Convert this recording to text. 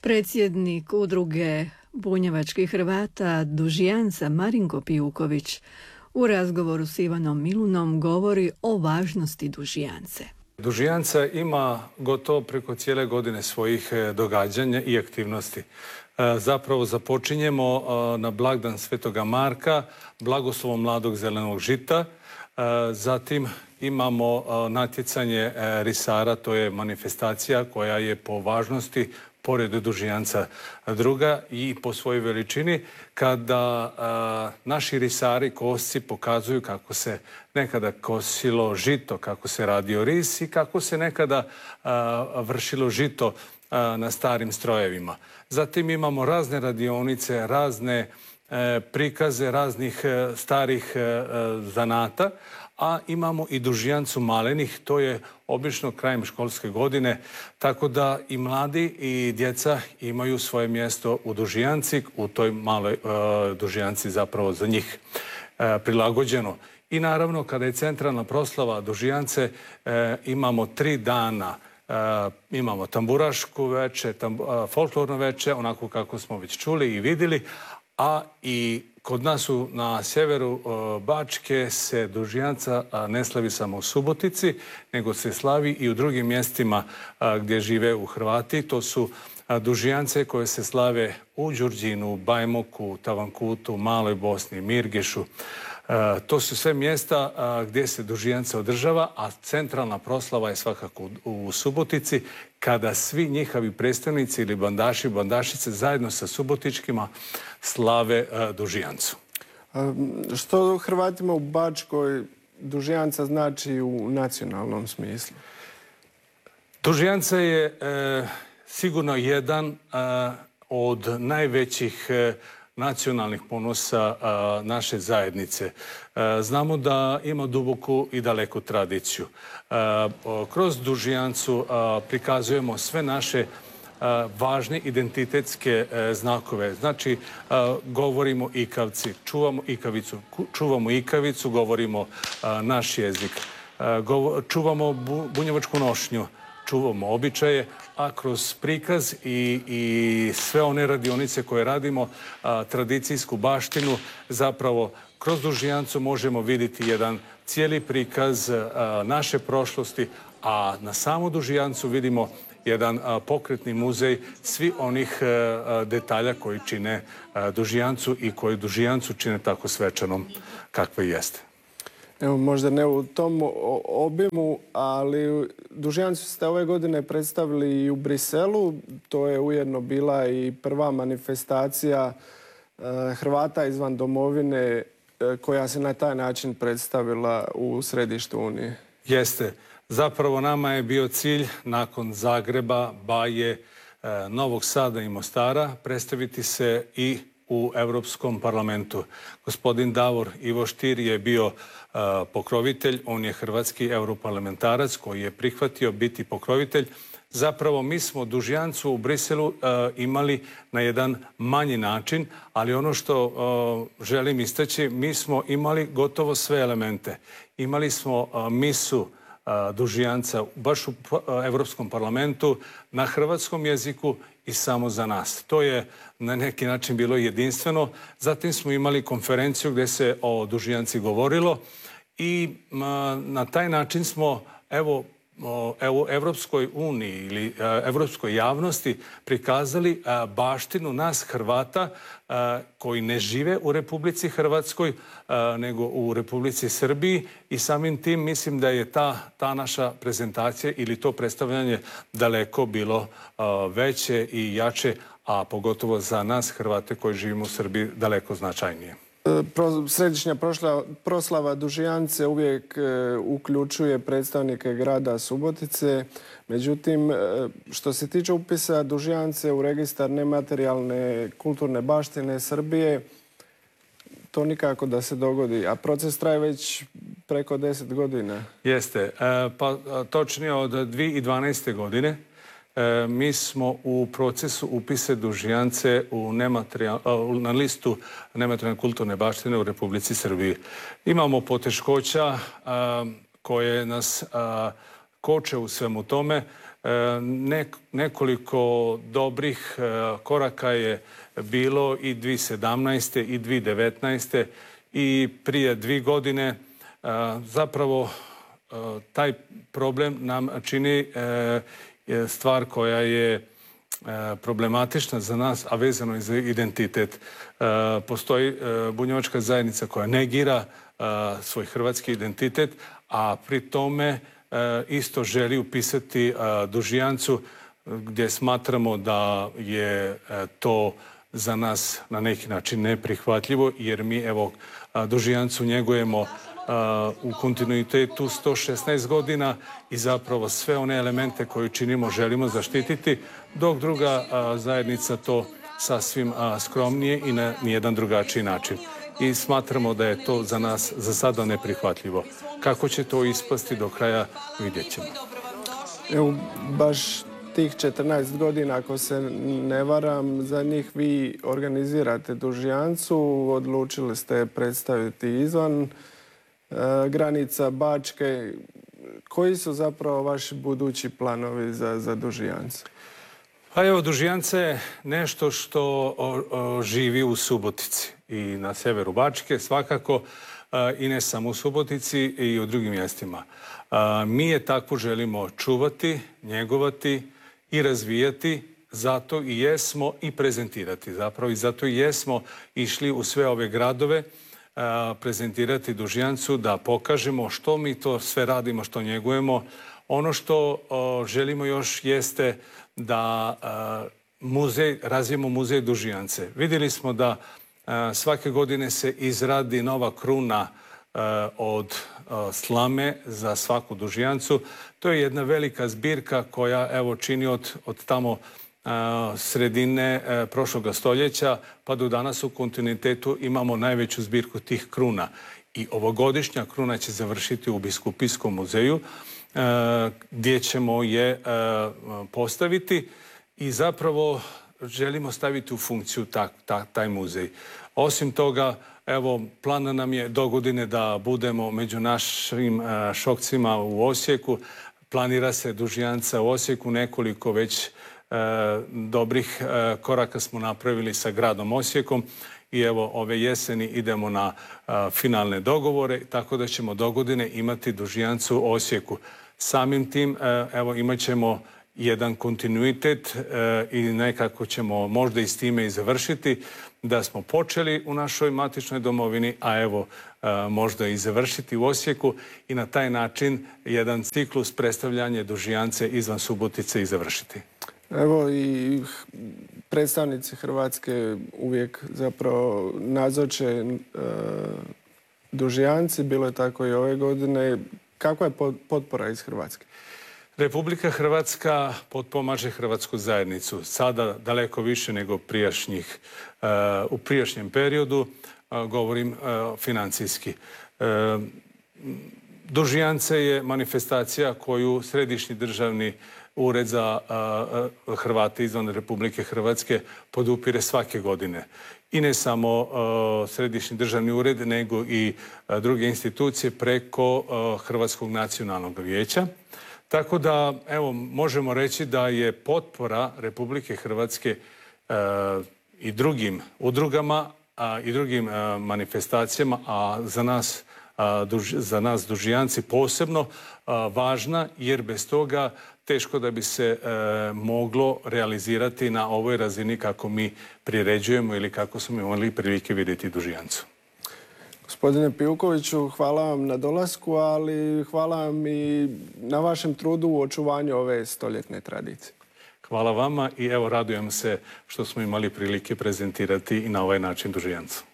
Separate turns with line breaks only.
Predsjednik udruge bunjevačkih Hrvata Dužjanca Marinko Pijuković u razgovoru s Ivanom Milunom govori o važnosti Dužjance.
Dužjanca ima gotovo preko cijele godine svojih događanja i aktivnosti. Zapravo započinjemo na blagdan Svetoga Marka, blagoslovom mladog zelenog žita. Zatim imamo natjecanje risara, to je manifestacija koja je po važnosti pored Dužjanca druga i po svojoj veličini, kada naši risari, kosci pokazuju kako se nekada kosilo žito, kako se radio ris i kako se nekada vršilo žito na starim strojevima. Zatim imamo razne radionice, razne prikaze raznih starih zanata, a imamo i Dužjancu malenih, to je obično krajem školske godine, tako da i mladi i djeca imaju svoje mjesto u Dužjanci, u toj maloj Dužjanci zapravo za njih prilagođeno. I naravno, kada je centralna proslava Dužjance, imamo 3 dana. Imamo tamburašku veče, folklorno veče, onako kako smo već čuli i vidjeli, a i kod nas na sjeveru Bačke se Dužjanca ne slavi samo u Subotici, nego se slavi i u drugim mjestima gdje žive u Hrvati. To su Dužjance koje se slave u Đurđinu, Bajmoku, Tavankutu, Maloj Bosni, Mirgešu. To su sve mjesta gdje se Dužjanca održava, a centralna proslava je svakako u Subotici, kada svi njihovi predstavnici ili bandaši i bandašice zajedno sa subotičkima slave Dužjancu.
Što Hrvatima u Bačkoj Dužjanca znači u nacionalnom smislu?
Dužjanca je sigurno jedan od najvećih nacionalnih ponosa naše zajednice. Znamo da ima duboku i daleku tradiciju. Kroz Dužjancu prikazujemo sve naše važne identitetske znakove. Znači, govorimo ikavci, čuvamo ikavicu, govorimo naš jezik, čuvamo bunjevačku nošnju, čuvamo običaje, a kroz prikaz i sve one radionice koje radimo, tradicijsku baštinu, zapravo kroz Dužjancu možemo vidjeti jedan cijeli prikaz naše prošlosti, a na samu Dužjancu vidimo jedan pokretni muzej svi onih detalja koji čine Dužjancu i koji Dužjancu čine tako svečanom kakva jeste.
Evo, možda ne u tom obimu, ali Dužjancu ste ove godine predstavili i u Briselu. To je ujedno bila i prva manifestacija Hrvata izvan domovine koja se na taj način predstavila u središtu Unije.
Jeste. Zapravo nama je bio cilj nakon Zagreba, Baje, Novog Sada i Mostara predstaviti se i u Europskom parlamentu. Gospodin Davor Ivo Stier je bio pokrovitelj, on je hrvatski europarlamentarac koji je prihvatio biti pokrovitelj. Zapravo mi smo Dužjancu u Briselu imali na jedan manji način, ali ono što želim istaći, mi smo imali gotovo sve elemente. Imali smo misu Dužjanca baš u Europskom parlamentu na hrvatskom jeziku i samo za nas. To je na neki način bilo jedinstveno. Zatim smo imali konferenciju gdje se o Dužjanci govorilo i na taj način smo u Evropskoj uniji ili evropskoj javnosti prikazali baštinu nas Hrvata koji ne žive u Republici Hrvatskoj nego u Republici Srbiji i samim tim mislim da je ta naša prezentacija ili to predstavljanje daleko bilo veće i jače, a pogotovo za nas Hrvate koji živimo u Srbiji daleko značajnije.
Središnja proslava Dužjance uvijek uključuje predstavnike grada Subotice. Međutim, što se tiče upisa Dužjance u registar nematerijalne kulturne baštine Srbije, to nikako da se dogodi, a proces traje već preko 10 godina.
Jeste, pa točnije od 2012. godine. Mi smo u procesu upise Dužjance na listu nematerijalne kulturne baštine u Republici Srbiji. Imamo poteškoća koje nas koče u svemu tome. Nekoliko dobrih koraka je bilo i 2017. i 2019. i prije 2 godine. Zapravo taj problem nam čini stvar koja je problematična za nas, a vezano je za identitet. Postoji bunjevačka zajednica koja negira svoj hrvatski identitet, a pri tome isto želi upisati Dužijancu, gdje smatramo da je to za nas na neki način neprihvatljivo, jer mi evo Dužijancu njegujemo u kontinuitetu 116 godina i zapravo sve one elemente koje činimo želimo zaštititi, dok druga zajednica to sasvim skromnije i na nijedan drugačiji način. I smatramo da je to za nas za sada neprihvatljivo. Kako će to ispasti do kraja, vidjet ćemo.
Evo, baš tih 14 godina, ako se ne varam, za njih vi organizirate Dužijancu, odlučili ste predstaviti izvan granica Bačke. Koji su zapravo vaši budući planovi za Dužijancu?
Pa evo, Dužijanca je nešto što živi u Subotici i na severu Bačke svakako, i ne samo u Subotici i u drugim mjestima. Mi je takvu želimo čuvati, njegovati i razvijati, zato i jesmo i prezentirati zapravo, i zato i jesmo išli u sve ove gradove prezentirati Dužijancu, da pokažemo što mi to sve radimo, što njegujemo. Ono što želimo još jeste da razvijemo muzej Dužijance. Vidjeli smo da svake godine se izradi nova kruna od slame za svaku Dužijancu. To je jedna velika zbirka koja evo čini od tamo sredine prošloga stoljeća pa do danas u kontinuitetu imamo najveću zbirku tih kruna. I ovogodišnja kruna će završiti u Biskupijskom muzeju gdje ćemo je postaviti i zapravo želimo staviti u funkciju taj muzej. Osim toga, evo, plan nam je dogodine da budemo među našim šokcima u Osijeku. Planira se Dužijanca u Osijeku, nekoliko već dobrih koraka smo napravili sa gradom Osijekom i evo ove jeseni idemo na finalne dogovore, tako da ćemo dogodine imati Dužijancu u Osijeku. Samim tim, evo, imat ćemo jedan kontinuitet i nekako ćemo možda i s time i završiti, da smo počeli u našoj matičnoj domovini, a evo možda i završiti u Osijeku i na taj način jedan ciklus predstavljanja Dužijance izvan Subotice i završiti.
Evo i predstavnici Hrvatske uvijek zapravo nazoče Dužijanci, bilo je tako i ove godine. Kakva je potpora iz Hrvatske?
Republika Hrvatska potpomaže hrvatsku zajednicu sada daleko više nego u prijašnjem periodu, govorim financijski. Dužijance je manifestacija koju Središnji državni ured za Hrvate izvan Republike Hrvatske podupire svake godine. I ne samo Središnji državni ured, nego i druge institucije preko Hrvatskog nacionalnog vijeća. Tako da, evo, možemo reći da je potpora Republike Hrvatske i drugim udrugama i drugim manifestacijama, a za nas Dužijanci posebno važna, jer bez toga teško da bi se moglo realizirati na ovoj razini kako mi priređujemo ili kako smo imali prilike vidjeti Dužijancu.
Gospodine Pijukoviću, hvala vam na dolasku, ali hvala vam i na vašem trudu u očuvanju ove stoljetne tradicije.
Hvala vama i evo radujem se što smo imali prilike prezentirati i na ovaj način Dužijancu.